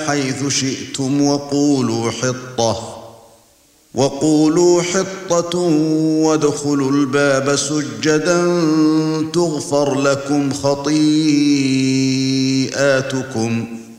حيث شئتم وقولوا حطة وادخلوا الباب سجدا تغفر لكم خطيئاتكم